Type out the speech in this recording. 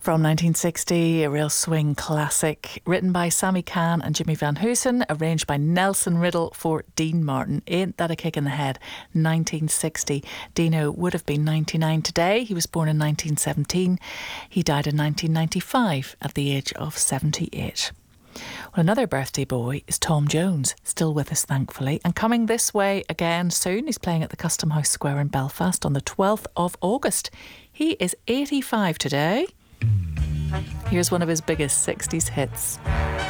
From 1960, a real swing classic, written by Sammy Cahn and Jimmy Van Heusen, arranged by Nelson Riddle for Dean Martin. Ain't that a kick in the head? 1960. Dino would have been 99 today. He was born in 1917. He died in 1995 at the age of 78. Well, another birthday boy is Tom Jones, still with us thankfully, and coming this way again soon. He's playing at the Custom House Square in Belfast on the 12th of August. He is 85 today. Here's one of his biggest 60s hits.